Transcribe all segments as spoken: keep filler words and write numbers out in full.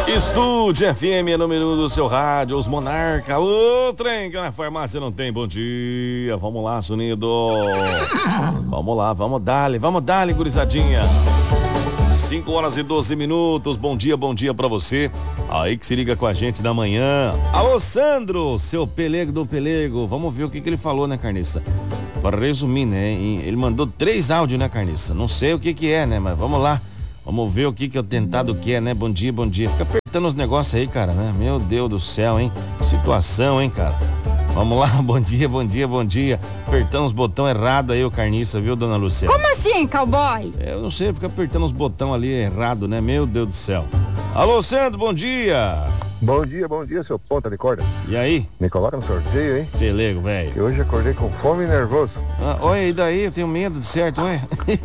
Estúdio F M, número do seu rádio, os Monarca, o trem que na farmácia não tem. Bom dia, vamos lá, Sonido. Vamos lá, vamos dar-lhe, vamos dar-lhe, gurizadinha. cinco horas e doze minutos, bom dia, bom dia pra você. Aí que se liga com a gente da manhã. Alô, Sandro, seu pelego do pelego. Vamos ver o que que ele falou, né, Carniça? Para resumir, né, ele mandou três áudios, né, Carniça? Não sei o que que é, né, mas vamos lá. Vamos ver o que que o tentado quer, né? Bom dia, bom dia. Fica apertando os negócios aí, cara, né? Meu Deus do céu, hein? Situação, hein, cara? Vamos lá, bom dia, bom dia, bom dia. Apertando os botões errados aí, o Carniça, viu, dona Luciana? Como assim, cowboy? É, eu não sei, fica apertando os botões ali errado, né? Meu Deus do céu. Alô, Sandro, bom dia. Bom dia, bom dia, seu ponta de corda. E aí? Me coloca no sorteio, hein? Pelego, velho. Que hoje acordei com fome e nervoso. Ah, olha, e daí? Eu tenho medo de certo, ué?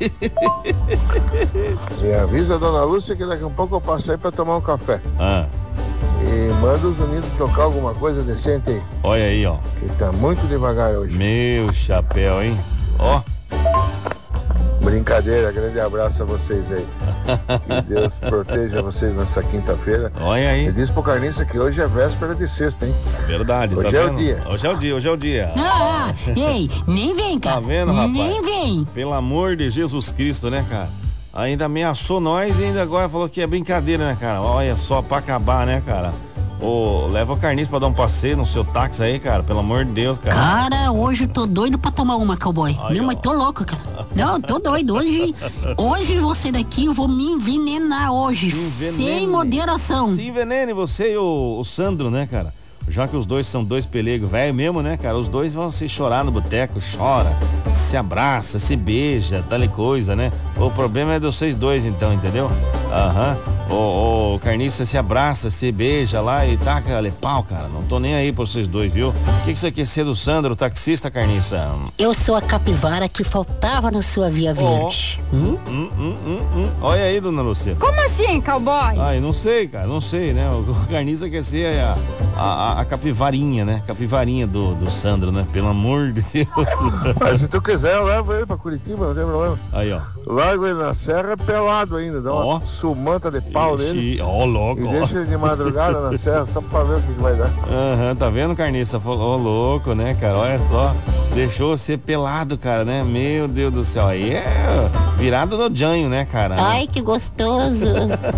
E avisa a dona Lúcia que daqui a pouco eu passo aí pra tomar um café. Ah. E manda os unidos tocar alguma coisa decente aí. Olha aí, ó. Que tá muito devagar hoje. Meu chapéu, hein? Ó. Brincadeira, grande abraço a vocês aí. Que Deus proteja vocês nessa quinta-feira. Olha aí. E diz pro Carniça que hoje é véspera de sexta, hein? Verdade, hoje tá é vendo? o dia. Hoje é o dia, hoje é o dia. Ah, ei, nem vem, cara. Tá vendo, rapaz? Nem vem. Pelo amor de Jesus Cristo, né, cara? Ainda ameaçou nós e ainda agora falou que é brincadeira, né, cara? Olha só, pra acabar, né, cara? Ô, leva o Carniça pra dar um passeio no seu táxi aí, cara. Pelo amor de Deus, cara. Cara, hoje eu tô doido pra tomar uma, cowboy. Aí, Meu, ó. mas tô louco, cara. Não, tô doido. Hoje, hoje eu vou sair daqui, eu vou me envenenar hoje. Se envenene. Sem moderação. Se envenene, você e o, o Sandro, né, cara? Já que os dois são dois pelegos velho mesmo, né, cara? Os dois vão se chorar no boteco, chora, se abraça, se beija, tal e coisa, né? O problema é de vocês dois, então, entendeu? Aham. O, o Carniça se abraça, se beija lá e taca ali pau, cara. Não tô nem aí pra vocês dois, viu? O que que você quer ser do Sandro, o taxista, Carniça? Eu sou a capivara que faltava na sua via verde. Oh. Hum? Hum, hum, hum, hum. Olha aí, dona Lucia. Como assim, cowboy? Ai, não sei, cara, não sei, né? O Carniça quer ser a, a, a capivarinha, né? Capivarinha do, do Sandro, né? Pelo amor de Deus. Mas se tu quiser, eu levo ele pra Curitiba, não tem problema. Aí, ó. Largo ele na serra pelado ainda, dá uma Ó. sumanta de pau nele. Ó, louco, E ó. deixa ele de madrugada na serra só pra ver o que, que vai dar. Aham, tá vendo, Carniça? Falou, ó, louco, né, cara? Olha só. Deixou ser pelado, cara, né? Meu Deus do céu. Aí é virado no janho, né, cara? Ai, que gostoso.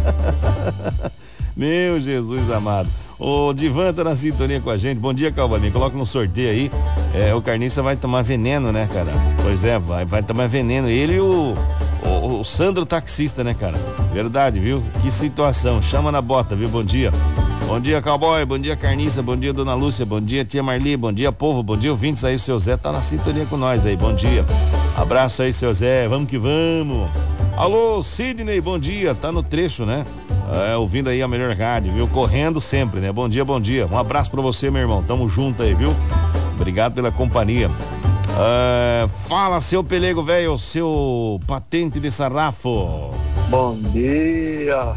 Meu Jesus amado. O Divan tá na sintonia com a gente. Bom dia, Calvaninho. Coloca no sorteio aí. É, o Carniça vai tomar veneno, né, cara? Pois é, vai, vai tomar veneno. Ele e o, o, o Sandro taxista, né, cara? Verdade, viu? Que situação. Chama na bota, viu? Bom dia. Bom dia, Cowboy. Bom dia, Carniça. Bom dia, Dona Lúcia. Bom dia, Tia Marli. Bom dia, povo. Bom dia, ouvintes aí. Seu Zé tá na sintonia com nós aí. Bom dia. Abraço aí, seu Zé. Vamos que vamos. Alô, Sidney. Bom dia. Tá no trecho, né? É, ouvindo aí a melhor rádio, viu? Correndo sempre, né? Bom dia, bom dia. Um abraço pra você, meu irmão. Tamo junto aí, viu? Obrigado pela companhia. É, fala, seu pelego velho, seu patente de sarrafo. Bom dia.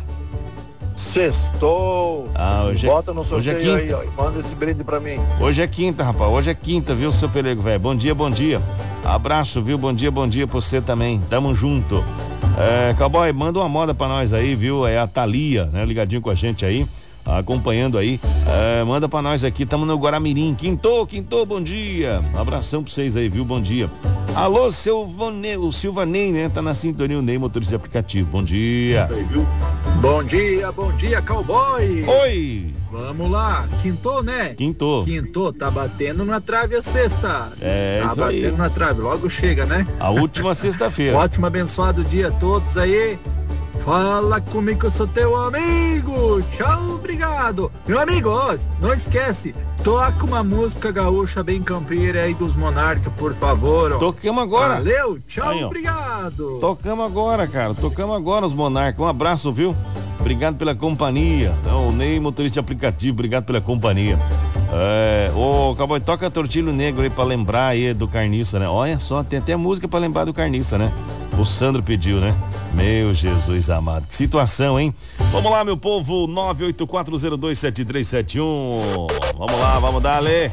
Sextou. Ah, hoje é, Bota no hoje é sorteio quinta. aí, ó, e manda esse brinde pra mim. Hoje é quinta, rapaz. Hoje é quinta, viu, seu pelego velho? Bom dia, bom dia. Abraço, viu? Bom dia, bom dia pra você também. Tamo junto. É, Cowboy, manda uma moda pra nós aí, viu? É a Thalia, né? Ligadinho com a gente aí, acompanhando aí. É, manda pra nós aqui, tamo no Guaramirim. Quintou, quintou, bom dia. Um abração pra vocês aí, viu? Bom dia. Alô, seu Vane, o Silvanei, né? Tá na sintonia, o Ney, motorista de aplicativo. Bom dia. Bom dia, bom dia, cowboy. Oi. Vamos lá, quintou, né? Quintou. Quintou, tá batendo na trave a sexta. É, tá isso batendo aí. na trave, logo chega, né? A última sexta-feira. Ótimo, abençoado dia a todos aí. Fala comigo que eu sou teu amigo. Tchau, obrigado. Meu amigo, ó, não esquece, toca uma música gaúcha bem campeira aí dos Monarca, por favor. Ó. Tocamos agora. Valeu, tchau, Aí, ó. obrigado. Tocamos agora, cara. Tocamos agora os Monarca. Um abraço, viu? Obrigado pela companhia. Então, o Ney, motorista de aplicativo, obrigado pela companhia. É, ô, Cowboy, toca Tortilho Negro aí pra lembrar aí do Carniça, né? Olha só, tem até música pra lembrar do Carniça, né? O Sandro pediu, né? Meu Jesus amado, que situação, hein? Vamos lá, meu povo, nove oito quatro zero dois sete três sete um. Vamos lá, vamos dar ali.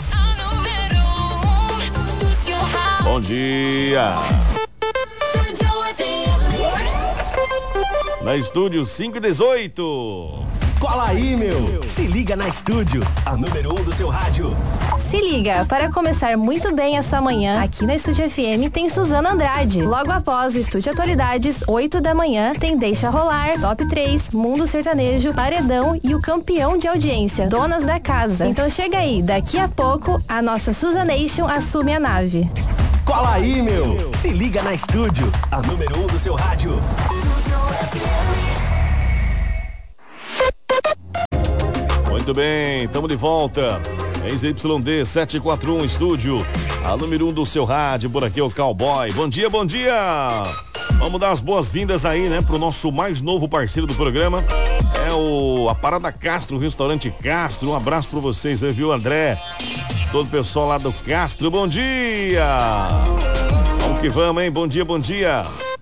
Bom dia. Na estúdio cinco e dezoito. Cola aí, meu! Se liga na Estúdio, a número um do seu rádio. Se liga, para começar muito bem a sua manhã, aqui na Estúdio F M tem Suzana Andrade. Logo após o Estúdio Atualidades, oito da manhã, tem Deixa Rolar, Top três, Mundo Sertanejo, Paredão e o campeão de audiência, Donas da Casa. Então chega aí, daqui a pouco, a nossa Suzanation assume a nave. Cola aí, meu! Se liga na Estúdio, a número um do seu rádio. Muito bem, estamos de volta. Z Y D sete quatro um Estúdio, a número um do seu rádio, por aqui é o Cowboy. Bom dia, bom dia! Vamos dar as boas-vindas aí, né, pro nosso mais novo parceiro do programa. É o a Parada Castro, o Restaurante Castro. Um abraço pra vocês aí, viu, André? Todo o pessoal lá do Castro, bom dia! Vamos que vamos, hein? Bom dia, bom dia!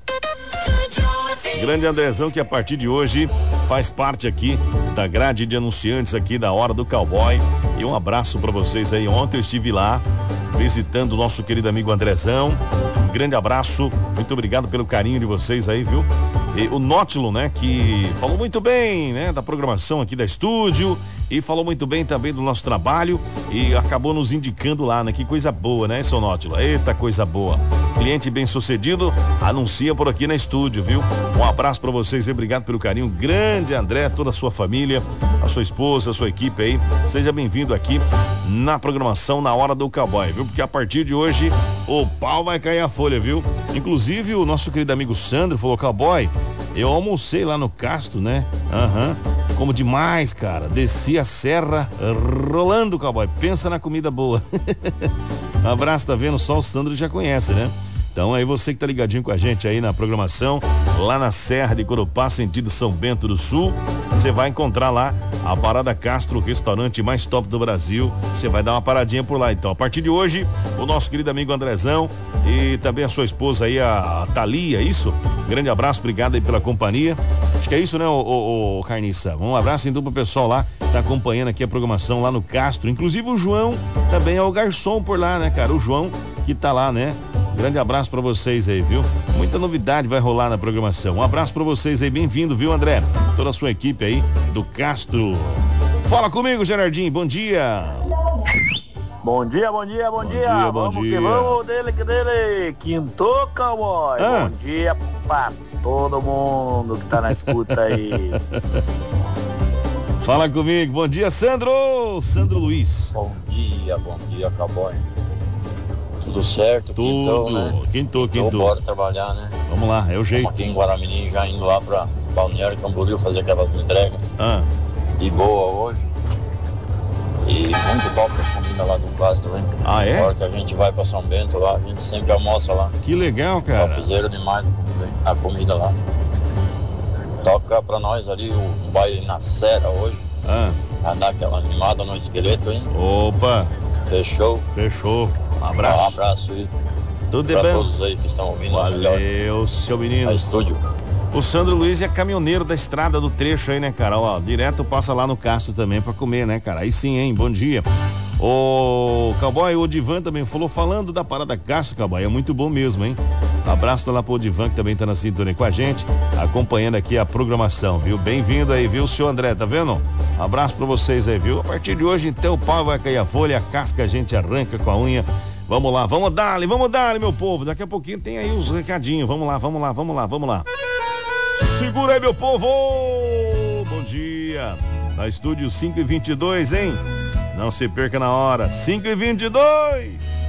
Grande Andrezão, que a partir de hoje faz parte aqui da grade de anunciantes aqui da Hora do Cowboy. E um abraço pra vocês aí. Ontem eu estive lá visitando o nosso querido amigo Andrezão. Um grande abraço, muito obrigado pelo carinho de vocês aí, viu? E o Nótilo, né, que falou muito bem, né, da programação aqui da Estúdio e falou muito bem também do nosso trabalho e acabou nos indicando lá, né, que coisa boa, né, seu Nótilo? Eita, coisa boa. Cliente bem sucedido, anuncia por aqui na Estúdio, viu? Um abraço pra vocês e obrigado pelo carinho. Grande André, toda a sua família, a sua esposa, a sua equipe aí. Seja bem-vindo aqui na programação na Hora do Cowboy, viu? Porque a partir de hoje o pau vai cair a folha, viu? Inclusive o nosso querido amigo Sandro falou: Cowboy, eu almocei lá no Castro, né? Aham. Uhum. Como demais, cara. Desci a serra rolando, Cowboy. Pensa na comida boa. Um abraço, tá vendo? Só o Sandro já conhece, né? Então aí você que tá ligadinho com a gente aí na programação, lá na Serra de Corupá, sentido São Bento do Sul, você vai encontrar lá a Parada Castro, o restaurante mais top do Brasil. Você vai dar uma paradinha por lá. Então, a partir de hoje, o nosso querido amigo Andrezão e também a sua esposa aí, a Thalia, isso? Grande abraço, obrigado aí pela companhia. Acho que é isso, né, ô, ô, ô Carniça? Um abraço então pro pessoal lá que tá acompanhando aqui a programação lá no Castro. Inclusive o João também é o garçom por lá, né, cara? O João que tá lá, né? Grande abraço pra vocês aí, viu? Muita novidade vai rolar na programação. Um abraço pra vocês aí, bem-vindo, viu, André? Toda a sua equipe aí do Castro. Fala comigo, Gerardinho, bom dia. Bom dia, bom dia, bom, bom dia. dia. Bom vamos dia. que vamos, dele que dele. Quinto, Cowboy. Ah. Bom dia pra todo mundo que tá na escuta aí. Fala comigo, bom dia, Sandro. Sandro Luiz. Bom dia, bom dia, Cowboy. Tudo certo? Tudo, quintou, né? quintou, quintou. Então, bora trabalhar, né? Vamos lá, é o jeito. Estamos aqui em Guaramirim, já indo lá pra Balneário Camboriú fazer aquelas entregas. Ah. De boa hoje. E muito top a comida lá do Castro, hein? Ah, é? Na hora que a gente vai pra São Bento lá, a gente sempre almoça lá. Que legal, cara. Topzera demais a comida lá. Toca pra nós ali o baile na Serra hoje. Ah. Vai dar aquela animada no esqueleto, hein? Opa. Fechou? Fechou. Um abraço. Um abraço aí. Tudo pra bem? todos aí que estão ouvindo. Valeu, seu menino. A Estúdio. O Sandro Luiz é caminhoneiro da estrada do trecho aí, né, cara? Ó, direto passa lá no Castro também pra comer, né, cara? Aí sim, hein? Bom dia. O Cowboy, o Divan também falou, falando da Parada Castro, Cowboy, é muito bom mesmo, hein? Abraço lá pro Divan, que também tá na sintonia com a gente, acompanhando aqui a programação, viu? Bem-vindo aí, viu, seu André, tá vendo? Abraço pra vocês aí, viu? A partir de hoje, então, o pau vai cair a folha, a casca a gente arranca com a unha. Vamos lá, vamos dar-lhe, vamos dar-lhe, meu povo. Daqui a pouquinho tem aí os recadinhos. Vamos lá, vamos lá, vamos lá, vamos lá. Segura aí, meu povo! Bom dia! Na Estúdio cinco e vinte e dois, hein? Não se perca na hora. cinco e vinte e dois!